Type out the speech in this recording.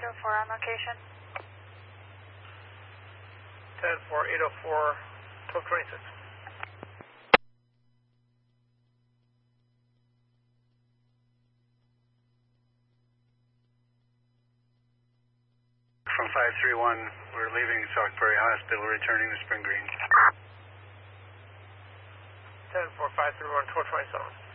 804 on location. 10-4, 804, 1226. From 531, we're leaving Sauk Prairie Hospital, returning to Spring Green. 10-4, 531, 1227.